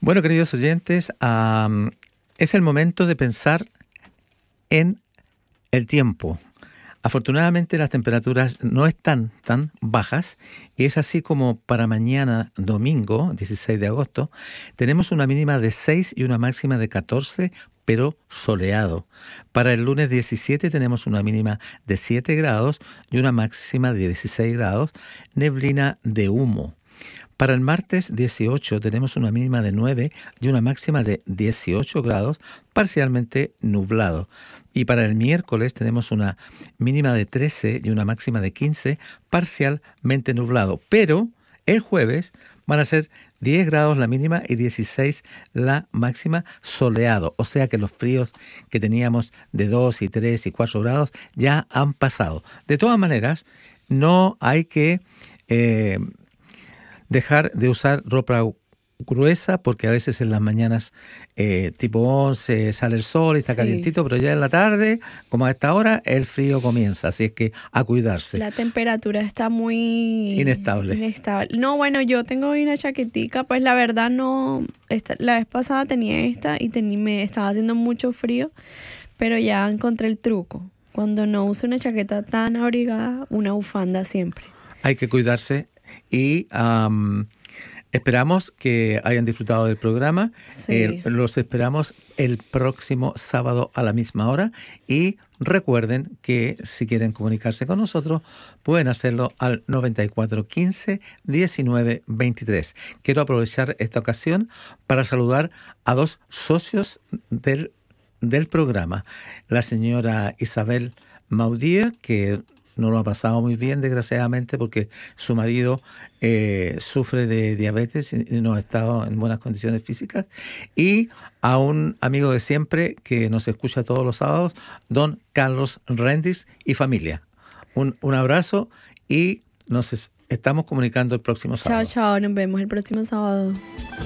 Bueno, queridos oyentes, es el momento de pensar en el tiempo. Afortunadamente las temperaturas no están tan bajas y es así como para mañana domingo, 16 de agosto, tenemos una mínima de 6 y una máxima de 14, pero soleado. Para el lunes 17 tenemos una mínima de 7 grados y una máxima de 16 grados, neblina de humo. Para el martes 18 tenemos una mínima de 9 y una máxima de 18 grados, parcialmente nublado. Y para el miércoles tenemos una mínima de 13 y una máxima de 15, parcialmente nublado. Pero el jueves van a ser 10 grados la mínima y 16 la máxima, soleado. O sea que los fríos que teníamos de 2 y 3 y 4 grados ya han pasado. De todas maneras, no hay que dejar de usar ropa gruesa porque a veces en las mañanas tipo 11 sale el sol y está calientito, pero ya en la tarde, como a esta hora, el frío comienza, así es que a cuidarse. La temperatura está muy inestable. No, bueno, yo tengo hoy una chaquetica, pues la verdad no, la vez pasada tenía esta y me estaba haciendo mucho frío, pero ya encontré el truco. Cuando no uso una chaqueta tan abrigada, una bufanda siempre. Hay que cuidarse. Y esperamos que hayan disfrutado del programa. Sí. Los esperamos el próximo sábado a la misma hora. Y recuerden que si quieren comunicarse con nosotros, pueden hacerlo al 94 15 19 23. Quiero aprovechar esta ocasión para saludar a dos socios del programa. La señora Isabel Maudier, que no lo ha pasado muy bien, desgraciadamente, porque su marido sufre de diabetes y no ha estado en buenas condiciones físicas. Y a un amigo de siempre que nos escucha todos los sábados, don Carlos Rendis y familia. Un abrazo y nos estamos comunicando el próximo sábado. Chao, nos vemos el próximo sábado.